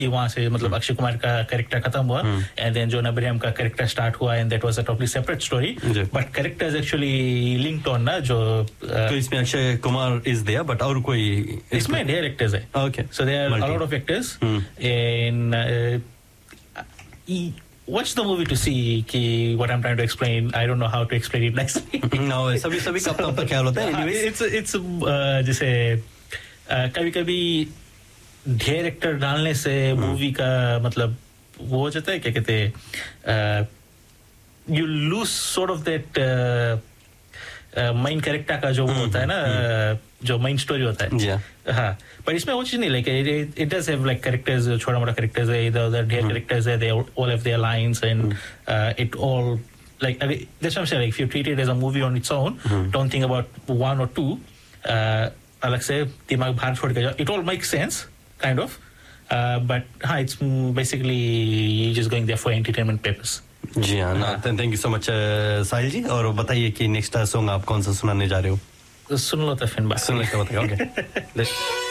कि वहाँ से मतलब अक्षय कुमार का कैरेक्टर खत्म हुआ एंड देन जॉन अब्राहम का कैरेक्टर स्टार्ट हुआ and that was a totally separate story but characters actually linked on ना जो तो इसमें Akshay Kumar is there but और कोई इसमें ढेर एक्टर्स है okay so there are a lot of actors in watch the movie to see कि what I'm trying to explain. I don't know how to explain it nicely. No, सभी का अपना ख्याल होता है. Anyways, it's जैसे कभी-कभी ढेर एक्टर डालने से मूवी का मतलब वो हो जाता है क्या कहते हैं you lose sort of that main character का जो होता है ना जो मेन स्टोरी होता है हाँ पर इसमें वो चीज नहीं like it does have like characters छोटा मोटा कैरेक्टर्स है इधर उधर ढेर कैरेक्टर्स है they all have their lines and it all like that's what I'm saying like if you treat it as a movie on its own don't think about one or two अलग से दिमाग बाहर छोड़ के जाओ it all makes sense kind of but हाँ it's basically just going there for entertainment purpose. जी हाँ thank you so much साहिल जी और बताइए कि नेक्स्ट सॉन्ग आप कौन सा सुनाने जा रहे हो सुन लो तो फिर बात सुन लेते हैं ओके